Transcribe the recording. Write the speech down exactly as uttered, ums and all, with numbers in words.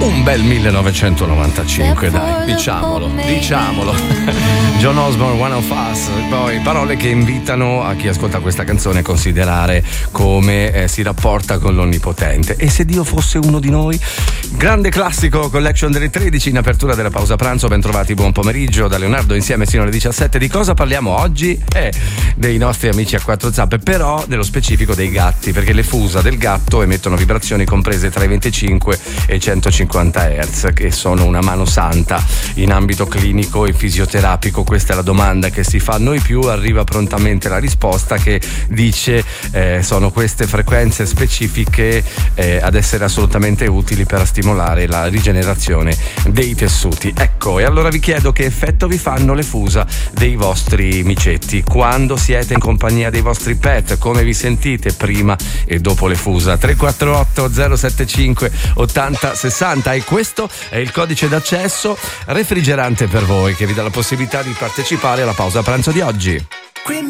Un bel millenovecentonovantacinque, dai, diciamolo, diciamolo. John Osborne, One of Us, poi parole che invitano a chi ascolta questa canzone a considerare come eh, si rapporta con l'Onnipotente. E se Dio fosse uno di noi? Grande classico collection delle tredici in apertura della pausa pranzo. Ben trovati, buon pomeriggio da Leonardo insieme sino alle diciassette. Di cosa parliamo oggi? Eh, dei nostri amici a quattro zampe, però nello specifico dei gatti, perché le fusa del gatto emettono vibrazioni comprese tra i venticinque e i centocinquanta hertz, che sono una mano santa in ambito clinico e fisioterapico. Questa è la domanda che si fa. A noi più arriva prontamente la risposta che dice eh, sono queste frequenze specifiche eh, ad essere assolutamente utili per stimolare la rigenerazione dei tessuti. Ecco, e allora vi chiedo che effetto vi fanno le fusa dei vostri micetti quando siete in compagnia dei vostri pet, come vi sentite prima e dopo le fusa. Tre quattro otto zero sette cinque ottanta sessanta, e questo è il codice d'accesso refrigerante per voi che vi dà la possibilità di partecipare alla pausa pranzo di oggi.